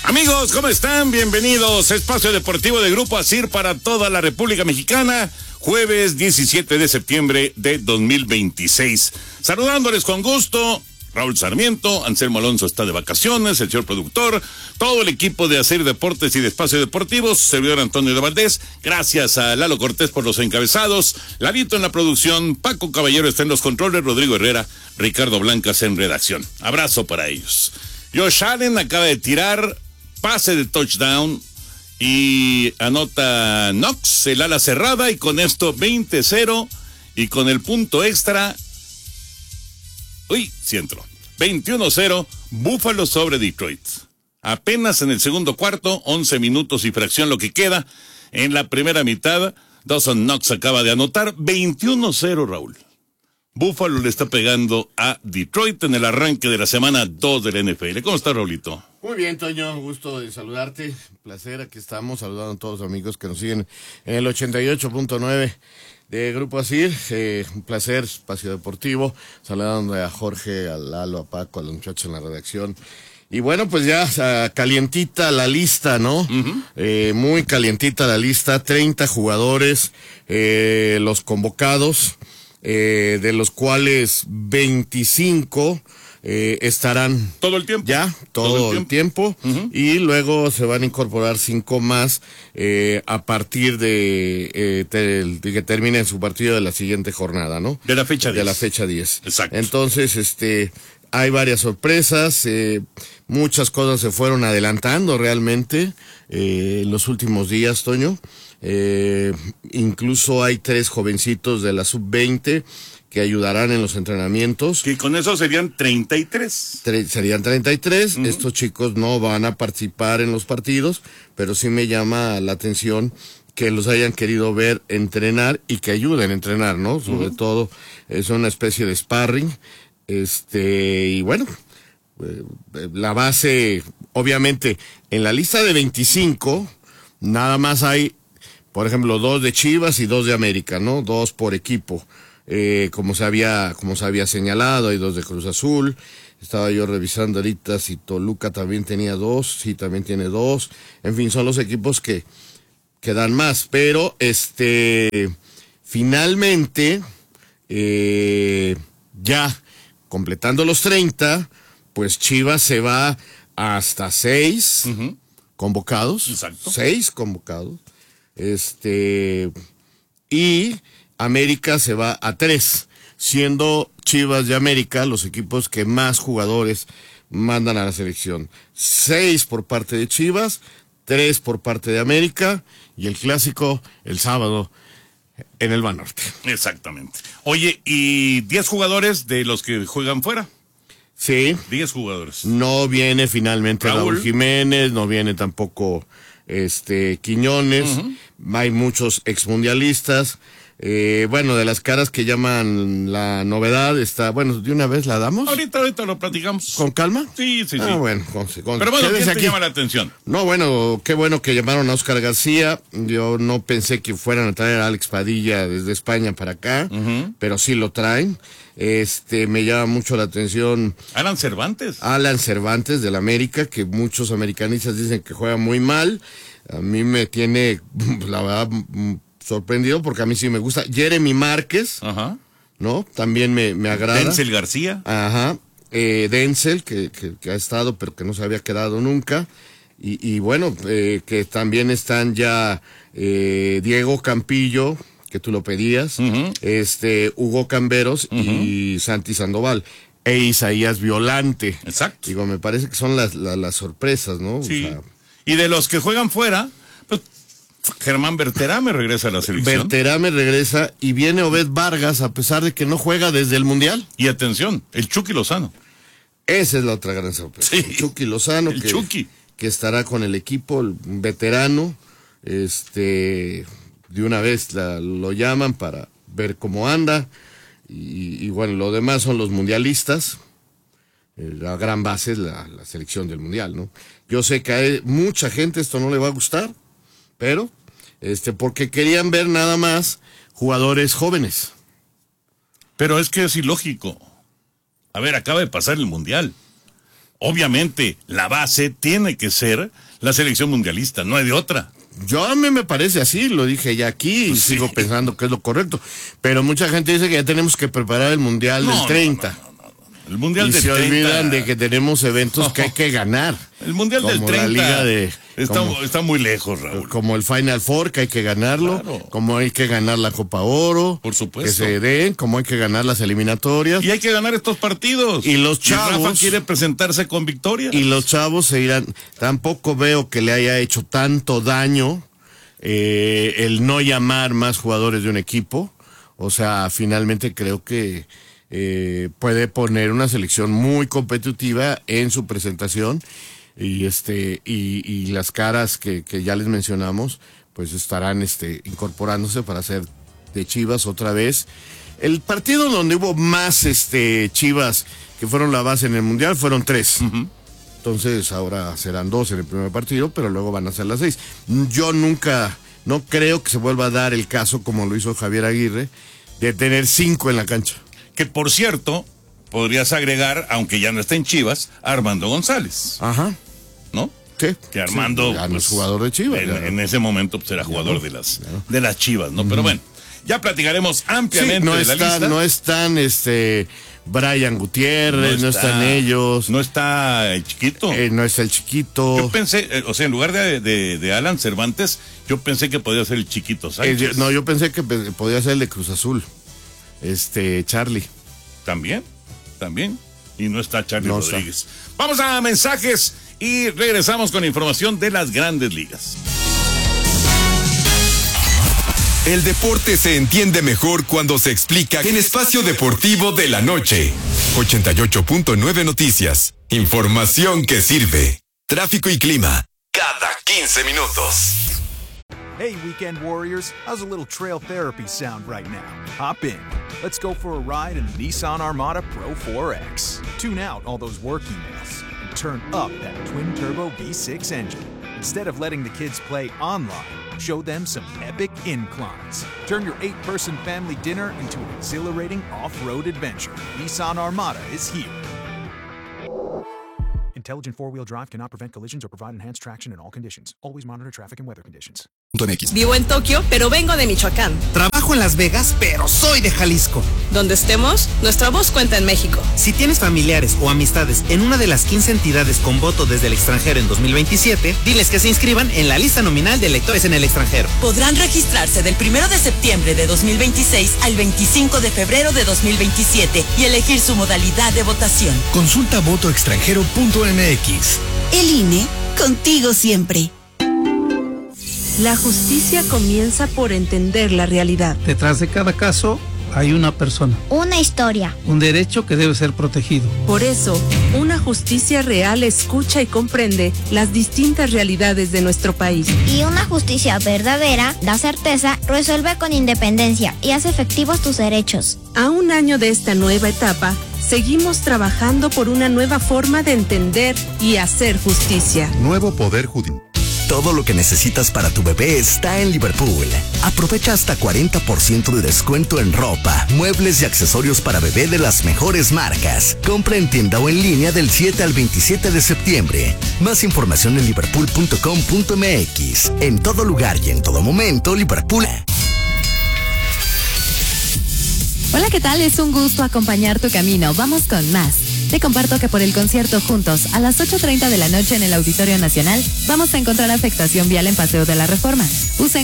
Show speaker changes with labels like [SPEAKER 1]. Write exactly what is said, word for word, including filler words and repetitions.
[SPEAKER 1] Amigos, ¿cómo están? Bienvenidos. Espacio Deportivo de Grupo Asir para toda la República Mexicana. Jueves diecisiete de septiembre de dos mil veintiséis. Saludándoles con gusto. Raúl Sarmiento, Anselmo Alonso está de vacaciones, el señor productor, todo el equipo de Asir Deportes y de Espacio Deportivo, servidor Antonio de Valdés, gracias a Lalo Cortés por los encabezados, Lalito en la producción, Paco Caballero está en los controles, Rodrigo Herrera, Ricardo Blancas en redacción. Abrazo para ellos. Josh Allen acaba de tirar pase de touchdown y anota Knox, el ala cerrada, y con esto veinte cero, y con el punto extra, uy, sí entró, veintiuno cero, Buffalo sobre Detroit. Apenas en el segundo cuarto, once minutos y fracción lo que queda. En la primera mitad, Dawson Knox acaba de anotar veintiuno cero, Raúl. Buffalo le está pegando a Detroit en el arranque de la semana dos de la N F L. ¿Cómo está, Raulito?
[SPEAKER 2] Muy bien, Toño, gusto de saludarte. Placer, aquí estamos saludando a todos los amigos que nos siguen en el ochenta y ocho punto nueve de Grupo Asir. Eh, un placer, Espacio Deportivo, saludando a Jorge, a Lalo, a Paco, a los muchachos en la redacción. Y bueno, pues ya o sea, calientita la lista, ¿no? Uh-huh. Eh, muy calientita la lista, treinta jugadores, eh, los convocados, eh, de los cuales veinticinco eh, estarán
[SPEAKER 1] todo el tiempo
[SPEAKER 2] ya todo, todo el tiempo, tiempo uh-huh. Y luego se van a incorporar cinco más eh, a partir de, eh, de, de que termine su partido de la siguiente jornada, ¿no?
[SPEAKER 1] De la fecha diez.
[SPEAKER 2] De la fecha diez.
[SPEAKER 1] Exacto.
[SPEAKER 2] Entonces, este, hay varias sorpresas, eh, muchas cosas se fueron adelantando realmente eh, en los últimos días, Toño. Eh, incluso hay tres jovencitos de la sub veinte que ayudarán en los entrenamientos.
[SPEAKER 1] Y con eso serían treinta y tres.
[SPEAKER 2] Tre- serían treinta y tres. Uh-huh. Estos chicos no van a participar en los partidos, pero sí me llama la atención que los hayan querido ver entrenar y que ayuden a entrenar, ¿no? Sobre uh-huh. todo, es una especie de sparring. Este, y bueno, eh, la base, obviamente, en la lista de veinticinco, nada más hay, por ejemplo, dos de Chivas y dos de América, ¿no? Dos por equipo. Eh, como se había, como se había señalado, hay dos de Cruz Azul. Estaba yo revisando ahorita si Toluca también tenía dos, sí, también tiene dos. En fin, son los equipos que, que dan más. Pero, este, finalmente, eh, ya completando los treinta, pues Chivas se va hasta seis uh-huh. convocados.
[SPEAKER 1] Exacto.
[SPEAKER 2] Seis convocados. Este, y América se va a tres, siendo Chivas y América los equipos que más jugadores mandan a la selección. Seis por parte de Chivas, tres por parte de América, y el clásico el sábado en el Banorte.
[SPEAKER 1] Exactamente. Oye, ¿y diez jugadores de los que juegan fuera?
[SPEAKER 2] Sí.
[SPEAKER 1] diez jugadores.
[SPEAKER 2] No viene finalmente Raúl, Raúl Jiménez, no viene tampoco este Quiñones, uh-huh. Hay muchos exmundialistas. Eh, bueno, de las caras que llaman la novedad está, bueno, ¿de una vez la damos?
[SPEAKER 1] Ahorita, ahorita lo platicamos.
[SPEAKER 2] ¿Con calma?
[SPEAKER 1] Sí, sí, sí.
[SPEAKER 2] Ah, bueno. Con, con,
[SPEAKER 1] Pero bueno, ¿quién te
[SPEAKER 2] aquí?
[SPEAKER 1] llama la atención?
[SPEAKER 2] No, bueno, qué bueno que llamaron a Óscar García. Yo no pensé que fueran a traer a Alex Padilla desde España para acá, uh-huh. pero sí lo traen. Este, me llama mucho la atención
[SPEAKER 1] Alan Cervantes.
[SPEAKER 2] Alan Cervantes del América, que muchos americanistas dicen que juega muy mal. A mí me tiene, la verdad, sorprendido porque a mí sí me gusta. Jeremy Márquez,
[SPEAKER 1] ajá.
[SPEAKER 2] ¿no? También me, me agrada.
[SPEAKER 1] Denzel García.
[SPEAKER 2] Ajá. Eh, Denzel, que, que, que ha estado, pero que no se había quedado nunca. Y, y bueno, eh, que también están ya eh, Diego Campillo, que tú lo pedías, uh-huh. este Hugo Camberos uh-huh. y Santi Sandoval. E Isaías Violante.
[SPEAKER 1] Exacto.
[SPEAKER 2] Digo, me parece que son las, las, las sorpresas, ¿no?
[SPEAKER 1] Sí.
[SPEAKER 2] O sea,
[SPEAKER 1] y de los que juegan fuera, pues Germán Berterame regresa a la selección.
[SPEAKER 2] Berterame regresa y viene Obed Vargas, a pesar de que no juega desde el Mundial.
[SPEAKER 1] Y atención, el Chucky Lozano.
[SPEAKER 2] Esa es la otra gran sorpresa.
[SPEAKER 1] Sí.
[SPEAKER 2] El Chucky Lozano,
[SPEAKER 1] el
[SPEAKER 2] que,
[SPEAKER 1] Chucky.
[SPEAKER 2] que estará con el equipo, el veterano. Este, de una vez la, lo llaman para ver cómo anda. Y, y bueno, lo demás son los mundialistas. La gran base es la, la selección del mundial, ¿no? Yo sé que a mucha gente esto no le va a gustar, pero este porque querían ver nada más jugadores jóvenes.
[SPEAKER 1] Pero es que es ilógico. A ver, acaba de pasar el mundial. obviamente la base tiene que ser la selección mundialista, no hay de otra.
[SPEAKER 2] Yo a mí me parece así, lo dije ya aquí y
[SPEAKER 1] Pues sí.
[SPEAKER 2] sigo pensando que es lo correcto. Pero mucha gente dice que ya tenemos que preparar el Mundial
[SPEAKER 1] No,
[SPEAKER 2] del
[SPEAKER 1] no,
[SPEAKER 2] treinta.
[SPEAKER 1] no, no, no, no. El Mundial
[SPEAKER 2] Y
[SPEAKER 1] del
[SPEAKER 2] se
[SPEAKER 1] treinta.
[SPEAKER 2] olvidan de que tenemos eventos
[SPEAKER 1] No.
[SPEAKER 2] que hay que ganar.
[SPEAKER 1] El Mundial del
[SPEAKER 2] Como
[SPEAKER 1] treinta
[SPEAKER 2] la Liga de,
[SPEAKER 1] está,
[SPEAKER 2] como,
[SPEAKER 1] está muy lejos, Raúl.
[SPEAKER 2] como el Final Four, que hay que ganarlo.
[SPEAKER 1] Claro.
[SPEAKER 2] Como hay que ganar la Copa Oro.
[SPEAKER 1] Por supuesto.
[SPEAKER 2] Que se den, como hay que ganar las eliminatorias.
[SPEAKER 1] Y hay que ganar estos partidos.
[SPEAKER 2] Y los chavos-
[SPEAKER 1] Rafa quiere presentarse con victoria.
[SPEAKER 2] Y los chavos se irán. Tampoco veo que le haya hecho tanto daño eh, el no llamar más jugadores de un equipo. O sea, finalmente creo que eh, puede poner una selección muy competitiva en su presentación. Y este y, y las caras que, que ya les mencionamos, pues estarán este incorporándose para hacer de Chivas otra vez. El partido donde hubo más este Chivas que fueron la base en el Mundial fueron tres.
[SPEAKER 1] Uh-huh.
[SPEAKER 2] Entonces ahora serán dos en el primer partido, pero luego van a ser las seis. Yo nunca, no creo que se vuelva a dar el caso como lo hizo Javier Aguirre, de tener cinco en la cancha.
[SPEAKER 1] Que por cierto, podrías agregar, aunque ya no está en Chivas, a Armando González,
[SPEAKER 2] Ajá.
[SPEAKER 1] ¿no?
[SPEAKER 2] Sí.
[SPEAKER 1] Que Armando
[SPEAKER 2] Sí, ya no
[SPEAKER 1] pues,
[SPEAKER 2] es jugador de Chivas.
[SPEAKER 1] En,
[SPEAKER 2] ya.
[SPEAKER 1] en ese momento pues, era jugador
[SPEAKER 2] no,
[SPEAKER 1] de las
[SPEAKER 2] ya no.
[SPEAKER 1] de las Chivas, ¿no? Pero bueno, ya platicaremos
[SPEAKER 2] Sí,
[SPEAKER 1] ampliamente
[SPEAKER 2] no
[SPEAKER 1] de la
[SPEAKER 2] están,
[SPEAKER 1] lista.
[SPEAKER 2] no están este Brian Gutiérrez, no, están ellos,
[SPEAKER 1] No está el chiquito.
[SPEAKER 2] eh, no está el chiquito.
[SPEAKER 1] Yo pensé, eh, o sea, en lugar de, de, de Alan Cervantes, yo pensé que podía ser el chiquito
[SPEAKER 2] Eh,
[SPEAKER 1] Sánchez.
[SPEAKER 2] yo- no, yo pensé que pe- podía ser el de Cruz Azul. Este, Charlie.
[SPEAKER 1] También, también. Y no está Charlie
[SPEAKER 2] No
[SPEAKER 1] Rodríguez. Vamos a mensajes y regresamos con información de las grandes ligas.
[SPEAKER 3] El deporte se entiende mejor cuando se explica en Espacio Deportivo de la Noche. ochenta y ocho punto nueve Noticias. Información que sirve. Tráfico y clima. Cada quince minutos.
[SPEAKER 4] Hey, weekend warriors, how's a little trail therapy sound right now? Hop in. Let's go for a ride in the Nissan Armada Pro four X. Tune out all those work emails and turn up that twin-turbo V six engine. Instead of letting the kids play online, show them some epic inclines. Turn your eight-person family dinner into an exhilarating off-road adventure. Nissan Armada is here. Intelligent four-wheel drive cannot prevent collisions or provide enhanced traction in all conditions. Always monitor traffic and weather conditions.
[SPEAKER 5] Vivo en Tokio, pero vengo de Michoacán.
[SPEAKER 6] Trabajo en Las Vegas, pero soy de Jalisco.
[SPEAKER 5] Donde estemos, nuestra voz cuenta en México.
[SPEAKER 6] Si tienes familiares o amistades en una de las quince entidades con voto desde el extranjero en dos mil veintisiete, diles que se inscriban en la lista nominal de electores en el extranjero.
[SPEAKER 7] Podrán registrarse del primero de septiembre de dos mil veintiséis al veinticinco de febrero de dos mil veintisiete y elegir su modalidad de votación.
[SPEAKER 8] Consulta voto extranjero punto m x.
[SPEAKER 7] El I N E, contigo siempre.
[SPEAKER 9] La justicia comienza por entender la realidad.
[SPEAKER 10] Detrás de cada caso hay una persona,
[SPEAKER 11] una historia,
[SPEAKER 10] un derecho que debe ser protegido.
[SPEAKER 9] Por eso, una justicia real escucha y comprende las distintas realidades de nuestro país.
[SPEAKER 11] Y una justicia verdadera da certeza, resuelve con independencia y hace efectivos tus derechos.
[SPEAKER 9] A un año de esta nueva etapa, seguimos trabajando por una nueva forma de entender y hacer justicia.
[SPEAKER 8] Nuevo Poder Judicial.
[SPEAKER 12] Todo lo que necesitas para tu bebé está en Liverpool. Aprovecha hasta cuarenta por ciento de descuento en ropa, muebles y accesorios para bebé de las mejores marcas. Compra en tienda o en línea del siete al veintisiete de septiembre. Más información en liverpool punto com punto m x. En todo lugar y en todo momento, Liverpool.
[SPEAKER 13] Hola, ¿qué tal? Es un gusto acompañar tu camino. Vamos con más. Te comparto que por el concierto Juntos, a las ocho treinta de la noche en el Auditorio Nacional, vamos a encontrar afectación vial en Paseo de la Reforma. Usa